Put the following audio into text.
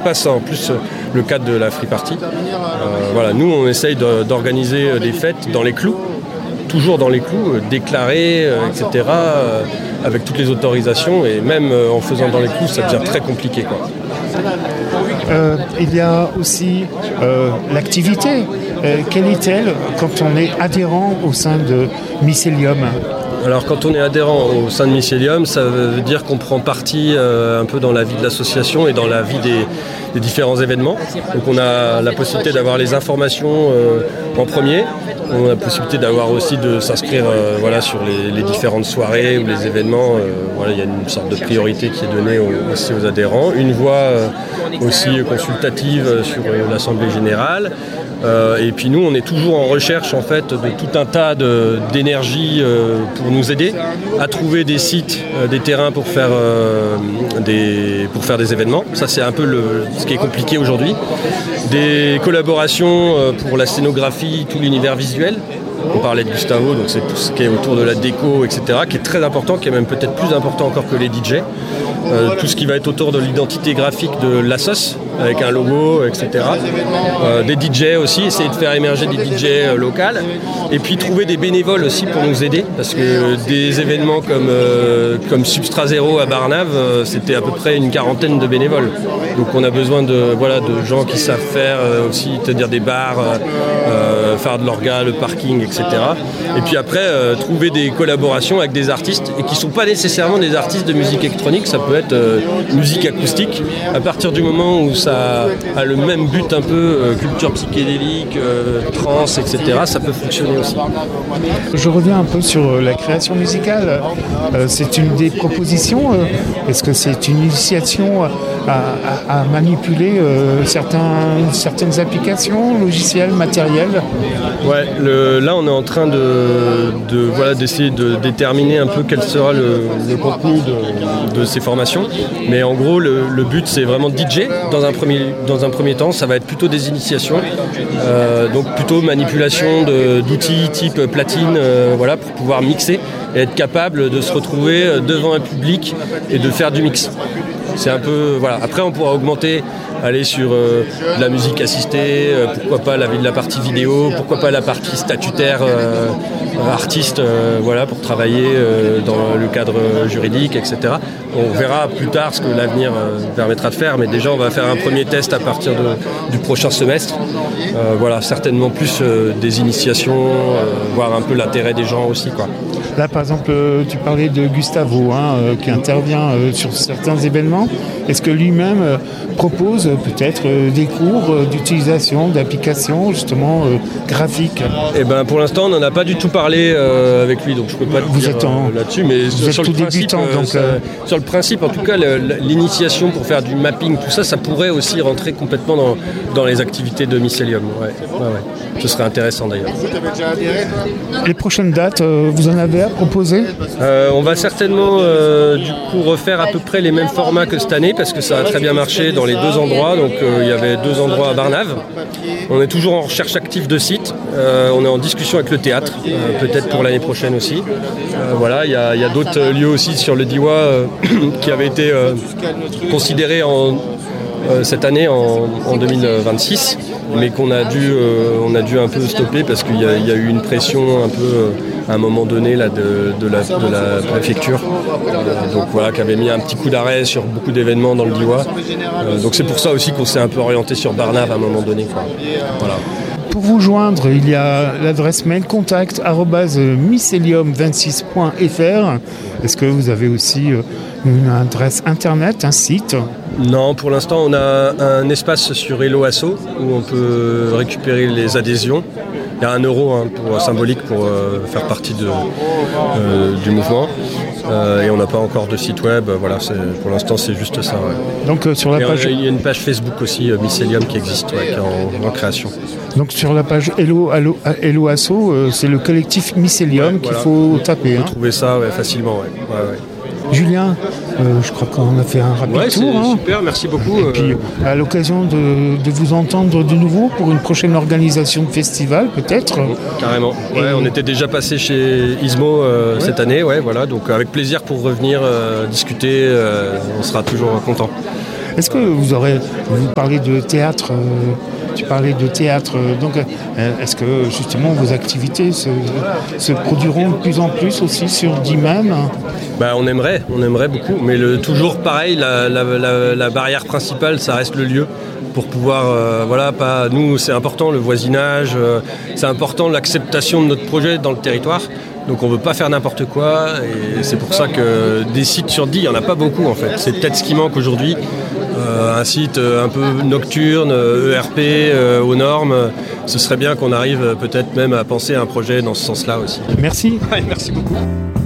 dépasse en plus le cadre de la free party. Voilà, nous on essaye d'organiser des fêtes dans les clous, toujours dans les clous, déclarés, etc., avec toutes les autorisations, et même en faisant dans les clous, ça devient très compliqué, quoi. Il y a aussi l'activité. Quelle est-elle quand on est adhérent au sein de Mycelium ? Alors quand on est adhérent au sein de Mycelium, ça veut dire qu'on prend partie un peu dans la vie de l'association et dans la vie des différents événements. Donc on a la possibilité d'avoir les informations en premier. On a la possibilité d'avoir aussi de s'inscrire sur les différentes soirées ou les événements. Voilà, il y a une sorte de priorité qui est donnée aussi aux adhérents. Une voix aussi consultative sur l'Assemblée générale. Et puis nous, on est toujours en recherche en fait de tout un tas d'énergie pour nous aider à trouver des sites, des terrains pour faire des événements. Ça, c'est un peu ce qui est compliqué aujourd'hui. Des collaborations pour la scénographie, tout l'univers visuel. On parlait de Gustavo, donc c'est tout ce qui est autour de la déco, etc., qui est très important, qui est même peut-être plus important encore que les DJ. Tout ce qui va être autour de l'identité graphique de l'assos, avec un logo, etc. Des DJ aussi, essayer de faire émerger des DJ locales. Et puis trouver des bénévoles aussi pour nous aider, parce que des événements comme Substrat Zéro à Barnave, c'était à peu près une quarantaine de bénévoles. Donc on a besoin de gens qui savent faire aussi, c'est-à-dire des bars, faire de l'orga, le parking, etc. Et puis après, trouver des collaborations avec des artistes, et qui ne sont pas nécessairement des artistes de musique électronique, ça peut être musique acoustique, à partir du moment où ça a le même but un peu, culture psychédélique, trance, etc., ça peut fonctionner aussi. Je reviens un peu sur la création musicale. C'est une des propositions. Est-ce que c'est une initiation à manipuler certaines applications, logiciels, matériels ? Ouais, là on est en train d'essayer de déterminer un peu quel sera le contenu de ces formations. Mais en gros, le but c'est vraiment DJ dans un premier temps. Ça va être plutôt des initiations, donc plutôt manipulation d'outils type platine, pour pouvoir mixer et être capable de se retrouver devant un public et de faire du mix. C'est un peu, voilà. Après, on pourra augmenter, aller sur de la musique assistée, pourquoi pas la partie vidéo, pourquoi pas la partie statutaire artiste, pour travailler dans le cadre juridique, etc. On verra plus tard ce que l'avenir permettra de faire, mais déjà on va faire un premier test à partir du prochain semestre. Certainement plus des initiations, voir un peu l'intérêt des gens aussi, quoi. Là, par exemple, tu parlais de Gustavo, qui intervient sur certains événements. Est-ce que lui-même propose peut-être des cours d'utilisation d'applications justement graphiques ? Eh ben, pour l'instant, on n'en a pas du tout parlé avec lui, donc je peux pas te dire là-dessus. Mais sur le principe, sur le principe, en tout cas, l'initiation pour faire du mapping, tout ça, ça pourrait aussi rentrer complètement dans les activités de Mycelium. Ouais. Ce serait intéressant d'ailleurs. Les prochaines dates, vous en avez à proposer ? On va certainement du coup refaire à peu près les mêmes formats que cette année, parce que ça a très bien marché dans les deux endroits. Donc il y avait 2 endroits à Barnave. On est toujours en recherche active de sites. On est en discussion avec le théâtre, peut-être pour l'année prochaine aussi. Il y a d'autres lieux aussi sur le Diois qui avaient été considérés cette année en 2026, mais qu'on a dû un peu stopper parce qu'il y a eu une pression un peu à un moment donné là, de la préfecture, qui avait mis un petit coup d'arrêt sur beaucoup d'événements dans le Diois. Donc c'est pour ça aussi qu'on s'est un peu orienté sur Barnave à un moment donné, quoi. Voilà. Pour vous joindre, il y a l'adresse mail contact@mycelium26.fr. Est-ce que vous avez aussi une adresse internet, un site ? Non, pour l'instant, on a un espace sur Hello Asso où on peut récupérer les adhésions. Il y a 1 euro symbolique pour faire partie du mouvement. Et on n'a pas encore de site web. Pour l'instant, c'est juste ça. Ouais. Donc, sur la page... Il y a une page Facebook aussi, Mycelium, qui existe, qui est en création. Donc sur la page Hello Asso, c'est le collectif Mycelium qu'il faut taper. On peut trouver ça facilement. Ouais. Julien, je crois qu'on a fait un rapide tour. Super, merci beaucoup. Et puis, à l'occasion de vous entendre de nouveau pour une prochaine organisation de festival, peut-être. Carrément. On était déjà passé chez Ismo cette année. Donc avec plaisir pour revenir discuter. On sera toujours content. Est-ce que vous parlez de théâtre, tu parlais de théâtre, donc est-ce que justement vos activités se produiront de plus en plus aussi sur d'Imam? On aimerait beaucoup, mais toujours pareil, la barrière principale, ça reste le lieu. Pour pouvoir, nous c'est important le voisinage, c'est important l'acceptation de notre projet dans le territoire. Donc on ne veut pas faire n'importe quoi et c'est pour ça que des sites sur 10, il n'y en a pas beaucoup en fait. C'est peut-être ce qui manque aujourd'hui. Un site un peu nocturne, ERP, aux normes. Ce serait bien qu'on arrive peut-être même à penser à un projet dans ce sens-là aussi. Merci. Merci beaucoup.